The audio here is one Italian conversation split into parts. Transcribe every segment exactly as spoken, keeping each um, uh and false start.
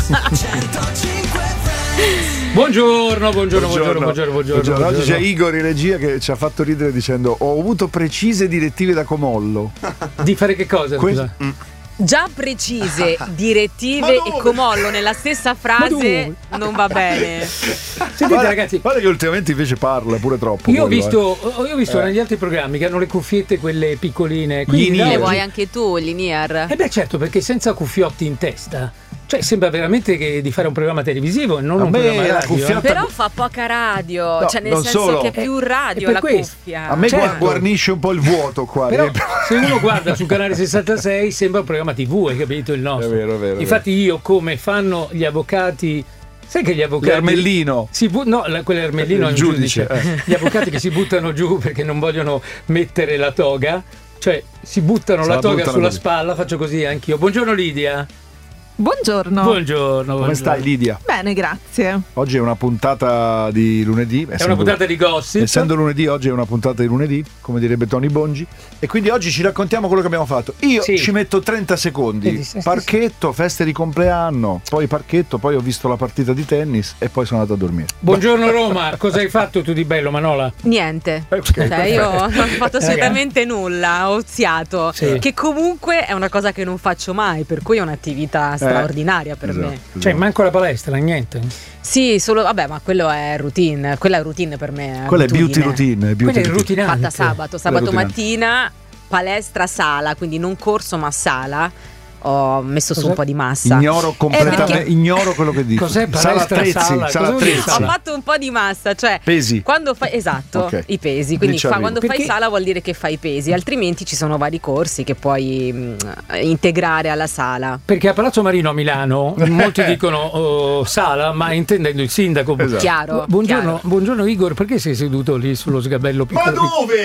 Buongiorno, buongiorno, buongiorno, buongiorno, buongiorno, buongiorno, buongiorno. Oggi c'è Igor in regia che ci ha fatto ridere dicendo: ho avuto precise direttive da Comollo. Di fare che cosa? Que- mm. Già precise direttive e Comollo nella stessa frase non va bene. Sentite, guarda, ragazzi, guarda che ultimamente invece parla pure troppo. Io ho quello, visto, eh. io ho visto eh. negli altri programmi che hanno le cuffiette quelle piccoline. Gli Le Nier. vuoi anche tu, Linier? Eh beh, certo, perché senza cuffiotti in testa, cioè sembra veramente che di fare un programma televisivo e non A un me programma la radio. cuffiotta- eh. Però fa poca radio, No, cioè nel non senso solo. che è più radio Eh, per la questo. cuffia. A me Certo. gua- guarnisce un po' il vuoto qua. Però riempie- se uno guarda sul canale sessantasei sembra un programma tivù, hai capito il nostro? È vero, è vero, è Infatti io, come fanno gli avvocati, sai che gli avvocati L'Ermellino. si bu- no, la- quell'Ermellino è Il un giudice, giudice, eh. gli avvocati che si buttano giù perché non vogliono mettere la toga, cioè si buttano Se la la toga buttano sulla così. spalla, faccio così anch'io. Buongiorno Lidia. Buongiorno. Buongiorno. Come buongiorno. stai, Lidia? Bene, grazie. Oggi è una puntata di lunedì. È una puntata di gossip. Essendo lunedì, oggi è una puntata di lunedì, come direbbe Tony Bongi. E quindi oggi ci raccontiamo quello che abbiamo fatto. Io Sì. ci metto trenta secondi. Sì, sì, sì, Parchetto, feste di compleanno, poi parchetto, poi ho visto la partita di tennis e poi sono andato a dormire. Buongiorno Roma, cosa hai fatto tu di bello, Manola? Niente, Ok, cioè io non ho fatto assolutamente nulla, ho oziato, Sì. che comunque è una cosa che non faccio mai, per cui è un'attività straordinaria per Esatto, me. esatto. Cioè, manco la palestra, niente. Sì, solo vabbè, ma quello è routine, quella è routine per me. Quella è abitudine. beauty routine. è beauty Quella è routine. rutinante. Fatta sabato, sabato routine. mattina, palestra sala, quindi non corso ma sala. Ho messo su Cos'è? un po' di massa. Ignoro completamente, perché- ignoro quello che dici. Cos'è Sala palestra, attrezzi, sala? sala Cosa vuol dire attrezzi. Ho sala? fatto un po' di massa, cioè Pesi. quando fai esatto, Ok. i pesi, quindi Dici fa- arrivo. quando fai Perché- sala vuol dire che fai i pesi, altrimenti ci sono vari corsi che puoi mh, integrare alla sala. Perché a Palazzo Marino a Milano molti dicono oh, sala, ma intendendo il sindaco. Esatto. Chiaro. Buongiorno, chiaro. buongiorno Igor, perché sei seduto lì sullo sgabello Ma piccolo?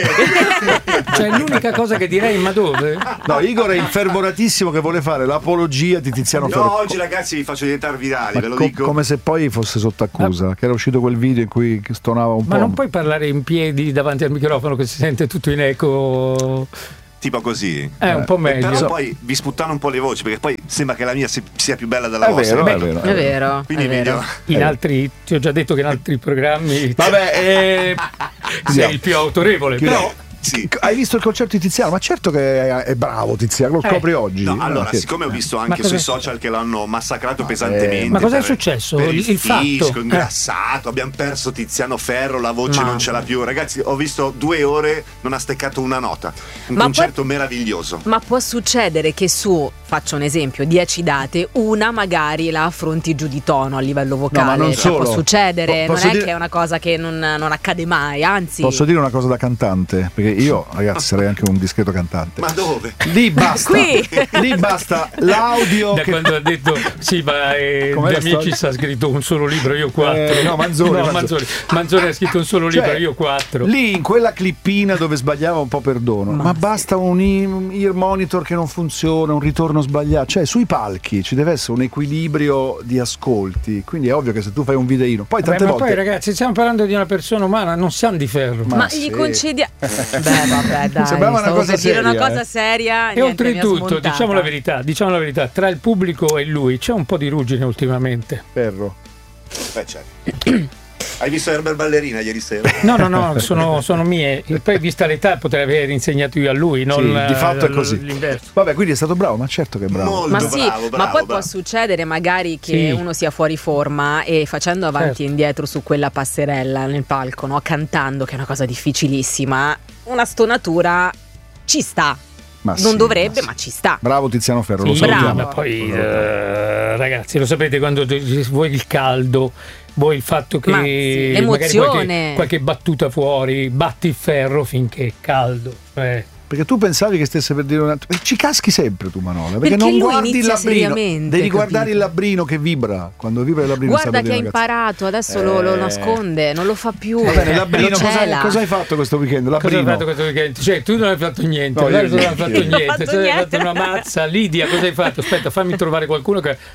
dove? Cioè l'unica cosa che direi, ma dove? No, Igor è infervoratissimo che vuole fare l'apologia di Tiziano Ferro. No, oggi ragazzi vi faccio diventare virali, Ma ve lo co- dico. come se poi fosse sotto accusa, che era uscito quel video in cui stonava un Ma po'. non puoi parlare in piedi davanti al microfono che si sente tutto in eco. Tipo così. È un po' meglio. Però poi vi sputtano un po' le voci, perché poi sembra che la mia si- sia più bella della È vostra. vero, è Beh, vero. È vero. Quindi è vero. meglio. In Eh. altri, ti ho già detto che in altri programmi Vabbè, eh, Chiudiamo. sei il più autorevole. Chiudiamo. Però Sì. Hai visto il concerto di Tiziano? Ma certo che è, è bravo Tiziano, lo Eh. scopri oggi. No, allora, che- siccome ho visto Ma anche cosa- sui social che l'hanno massacrato pesantemente. Ma cosa è per- successo? Per il, Il- il fisco, fatto? ingrassato, abbiamo perso Tiziano Ferro, la voce Ma- non ce l'ha più. Ragazzi, ho visto due ore, non ha steccato una nota. Un Ma concerto meraviglioso. Ma può succedere che su, faccio un esempio, dieci date, una magari la affronti giù di tono a livello vocale. ma non Cioè, può solo. succedere, Po- non posso è dire- che è una cosa che non, non accade mai, anzi. Posso dire una cosa da cantante? Perché io, ragazzi, sarei anche un discreto cantante. Ma dove? Lì basta. Qui. Lì basta l'audio. da che- quando ha detto sì, ma eh, Com'è De la storia? Amicis ha scritto un solo libro, io quattro. Eh, no, Manzoni, No, Manzoni. Manzoni. Manzoni ha scritto un solo Cioè, libro, io quattro. Lì in quella clippina dove sbagliava un po' perdono, ma, Ma basta un i- un ear monitor che non funziona, un ritorno sbagliato. Cioè, sui palchi ci deve essere un equilibrio di ascolti. Quindi è ovvio che se tu fai un videino, poi Vabbè, tante ma volte. poi ragazzi, stiamo parlando di una persona umana, non siamo di ferro. Ma Ma sì. gli concedi. Beh, vabbè, dai. Sembrava una stavo cosa per dire una seria, cosa eh. seria. E niente, mi ha oltretutto, smontata. diciamo la verità, diciamo la verità, tra il pubblico e lui c'è un po' di ruggine ultimamente. Ferro. Beh, certo. Hai visto Herbert Ballerina ieri sera? No, no, no, sono, sono mie. E poi, vista l'età, potrei aver insegnato io a lui, non Sì, di fatto è eh, così. l'inverso. Vabbè, quindi è stato bravo, ma certo che è bravo. Molto Ma sì, bravo, bravo, ma poi bravo. può succedere magari che Sì. uno sia fuori forma e facendo avanti Certo. e indietro su quella passerella nel palco, no? Cantando, che è una cosa difficilissima, una stonatura ci sta. Ma non sì, dovrebbe, ma ma, sì. ci sta. Bravo Tiziano Ferro, lo Sì, salutiamo. ma poi Lo salutiamo. eh, ragazzi, lo sapete quando tu- vuoi il caldo, vuoi il fatto che Ma sì, magari l'emozione. qualche, qualche battuta fuori, batti il ferro finché è caldo. Eh. Perché tu pensavi che stesse per dire una. Ci caschi sempre tu, Manola. Perché, Perché non lui guardi il inizia labbrino. seriamente, Devi capito? guardare il labbrino che vibra. Quando vibra il labbrino Guarda sta per che ha dire, ragazzi. imparato, adesso lo, lo Eh. nasconde, non lo fa più. Va bene, labbrino, lo cosa, cela. cosa hai fatto questo weekend? Cosa hai Labbrino. fatto questo weekend? Cioè, tu non hai fatto niente, No, guarda, io tu non hai niente. fatto Io non ho niente, fatto tu hai niente. fatto una mazza. Lidia, cosa hai fatto? Aspetta, fammi trovare qualcuno che.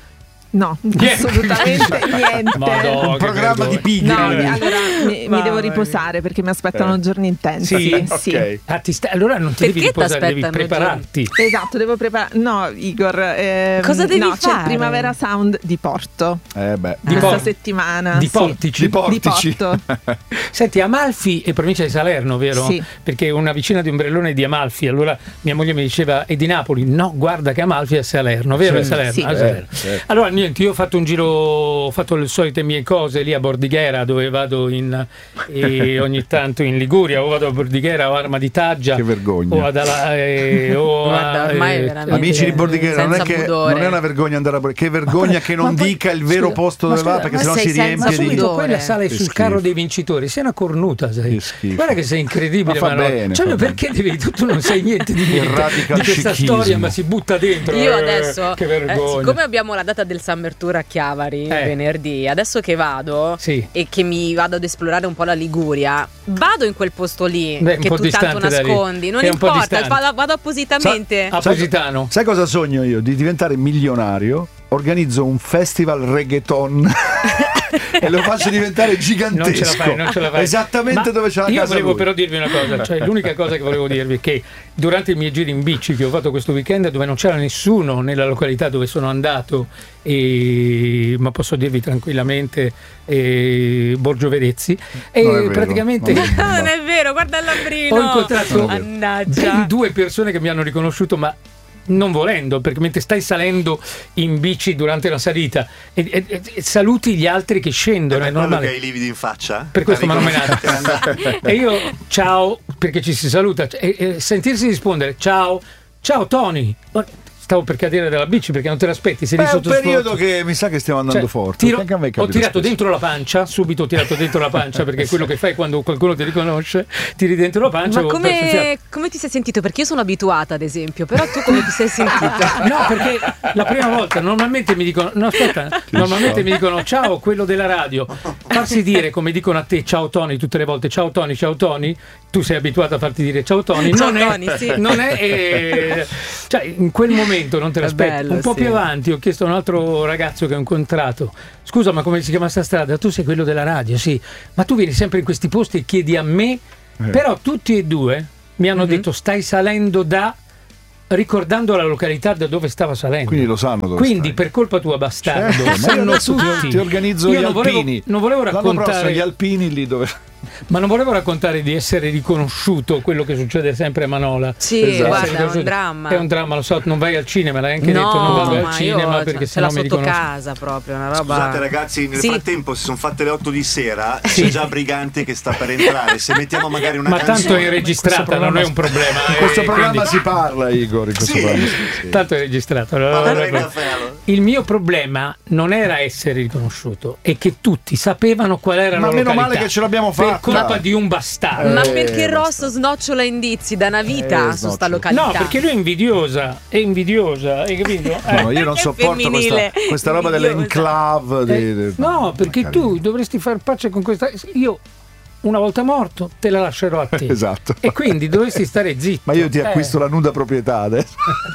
No, Niente. assolutamente niente. Madonna, Un che programma vergogna. di pigri. No, Eh. allora mi, mi Mamma devo mia. riposare perché mi aspettano Eh. giorni intensi. Sì? sì. Ok. Ah, ti sta- allora non ti Perché devi riposare, devi t'aspettano prepararti. Esatto, devo preparare. No, Igor. ehm, Cosa devi no, c'è il fare? Primavera Sound di Porto Eh beh. Di questa Por- settimana. Di sì. Portici. Di Portici. Di Porto. Senti, Amalfi è provincia di Salerno, vero? Sì. Perché una vicina di Ombrellone è di Amalfi, allora mia moglie mi diceva è di Napoli. No, guarda che Amalfi è a Salerno, vero? Sì. È Salerno. Sì. Ah, Salerno. Eh, eh. Allora niente, io ho fatto un giro, ho fatto le solite mie cose lì a Bordighera, dove vado in, e ogni tanto in Liguria, o vado a Bordighera o a Arma di Taggia. Che vergogna. O ad Ala- eh, o Guarda, a- ormai eh, veramente- Amici di Bordighera, non è, Senza che, pudore. non è una vergogna andare a Bordighera, che vergogna Ma che poi- non ma poi- dica il vero scusa, posto ma dove va, scusa, perché ma sennò sei si senza Ma riempie di... subito pudore. quella sale Che sul schifo. carro dei vincitori, sei una cornuta, sei. Che schifo. Guarda che sei incredibile, Ma fa no? bene, Cioè, fa perché devi, tu, tu non sai niente di, Il niente, radical di questa scichismo. storia, ma si butta dentro. Io eh, adesso, che eh, vergogna. siccome abbiamo la data del Summer Tour a Chiavari Eh. venerdì, adesso che vado Sì. e che mi vado ad esplorare un po' la Liguria, vado in quel posto lì Beh, un che po' tu distante tanto da lì. nascondi, non È un po' importa, distante. vado, vado appositamente. A Positano. Sai cosa sogno io? Di diventare milionario, organizzo un festival reggaeton e lo faccio diventare gigantesco. Non ce la fai, non ce la fai. Esattamente Ma dove c'è la io casa volevo lui. però dirvi una cosa, cioè l'unica cosa che volevo dirvi è che durante i miei giri in bici che ho fatto questo weekend, dove non c'era nessuno nella località dove sono andato, e, ma posso dirvi tranquillamente eh, Borgio Verezzi, e Non è vero, praticamente non è vero. Non è vero, guarda il lambrino. ho incontrato Mannaggia. ben due persone che mi hanno riconosciuto, ma non volendo, perché mentre stai salendo in bici durante la salita e, e- e saluti gli altri che scendono, Per è quello normale. che hai i lividi in faccia? Per questo mi Hai hanno riconosciuto menato. E io ciao, perché ci si saluta, e, e sentirsi rispondere ciao, ciao Tony. Stavo per cadere dalla bici perché non te l'aspetti, sei Beh, lì è un sotto periodo sforzo. che mi sa che stiamo andando Cioè, forte. tiro- Anche a me ho capita tirato spesso. dentro la pancia, subito ho tirato dentro la pancia, perché quello che fai quando qualcuno ti riconosce, tiri dentro la pancia. Ma avevo perso il fiato. come, come ti sei sentito? Perché io sono abituata, ad esempio, però tu come ti sei sentito? No, perché la prima volta normalmente mi dicono no aspetta, normalmente mi dicono ciao quello della radio. Farsi dire come dicono a te ciao Tony tutte le volte, ciao Tony, ciao Tony, tu sei abituato a farti dire ciao Tony, Ciao non Tony, è, sì. non è eh, cioè in quel momento non te È l'aspetti. bello, Un po' sì. più avanti ho chiesto a un altro ragazzo che ho incontrato: scusa, ma come si chiama sta strada? Tu sei quello della radio, sì, ma tu vieni sempre in questi posti e chiedi a me. Però tutti e due mi hanno Mhm. detto stai salendo da, ricordando la località da dove stava salendo. Quindi lo sanno dove Quindi stai. per colpa tua, bastardo, Certo, ma io sanno adesso ti, tutti. ti organizzo Io gli non volevo- alpini. non volevo L'anno prossimo raccontare, gli alpini lì dove... ma non volevo raccontare di essere riconosciuto, quello che succede sempre a Manola. Sì, Esatto. guarda, Essere è un riconosciuto. dramma. È un dramma, lo so, non vai al cinema, l'hai anche no, detto, non vado al ma cinema io perché ce sennò l'ho mi sotto riconosco. casa proprio, una roba. Scusate ragazzi, nel Sì. frattempo si sono fatte le otto di sera, Sì. c'è già Brigante che sta per entrare, se mettiamo magari una Ma canzone... tanto è registrata, Questo non è programma- un problema. In eh, questo programma quindi- si parla, Igor, in questo Sì. programma. Sì. Tanto è registrato. allora Parla non è del problema. caffè, allora. Il mio problema non era essere riconosciuto, è che tutti sapevano qual era Ma la meno località. male che ce l'abbiamo Per fatta. colpa di un bastardo. Ma Eh, perché basta. Rosso snocciola indizi da una vita Eh, su sta snocciolo. località? No, perché lui è invidiosa, è invidiosa, hai capito? No, no, Eh. io non È sopporto questa, femminile, questa roba invidiosa. dell'enclave. di- Eh, di- no, perché Ma tu carino. dovresti far pace con questa. Io, una volta morto, te la lascerò a te. Esatto. E quindi dovresti stare zitto. Ma io ti Eh. acquisto la nuda proprietà adesso.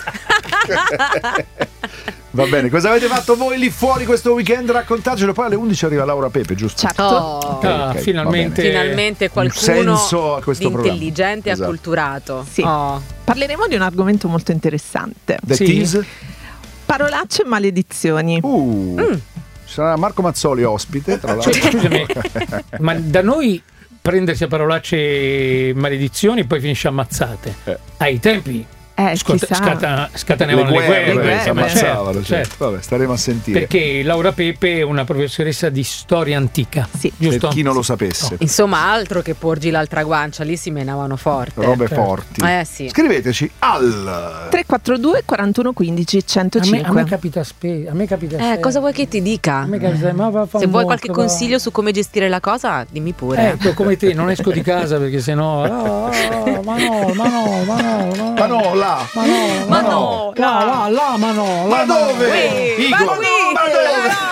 Va bene, cosa avete fatto voi lì fuori questo weekend? Raccontatecelo. Poi alle undici arriva Laura Pepe, giusto? Certo. Oh, Ok, Ah, ok, finalmente. va bene. finalmente qualcuno senso a questo di programma. intelligente e Esatto. acculturato. Sì. Oh. Parleremo di un argomento molto interessante. The Sì. Tease? Parolacce e maledizioni. Uh, Mm. Ci sarà Marco Mazzoli ospite, tra l'altro. Cioè, scusami, ma da noi prendersi a parolacce e maledizioni poi finisce ammazzate. Eh. Ai tempi Eh, scot- chissà. scata- scatenavano le le guerre, guerre, guerre, si ma ammazzavano. certo, certo. certo. Vabbè, staremo a sentire. Perché Laura Pepe è una professoressa di storia antica, Sì. giusto? Per chi non lo sapesse. Insomma, altro che porgi l'altra guancia, lì si menavano forte. Robe certo. forti. Eh sì. Scriveteci al tre quattro due quarantuno quindici A me, centocinque. a me capita spe- a me capita Eh, sempre. cosa vuoi che ti dica? A me capita, ma va, fa Se un vuoi walk, qualche va. consiglio su come gestire la cosa, dimmi pure. Ecco, come te, non esco di casa perché sennò. Ah, ah, ma no, ma no, ma no, ma no. Ma no, là. Ma no, Ma no, là, là, là, ma no. Ma là, ma no. dove? Qui, Igor, ma qui. ma dove?